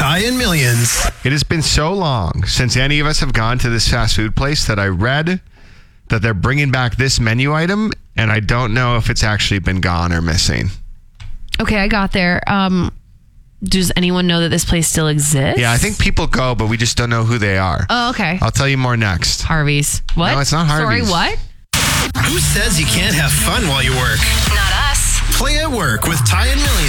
Ty and Millions. It has been so long since any of us have gone to this fast food place that I read that they're bringing back this menu item, and I don't know if it's actually been gone or missing. Okay, I got there. Does anyone know that this place still exists? Yeah, I think people go, but we just don't know who they are. Oh, okay. I'll tell you more next. Harvey's. What? No, it's not Harvey's. Sorry, what? Who says you can't have fun while you work? Not us. Play at Work with Ty and Millions.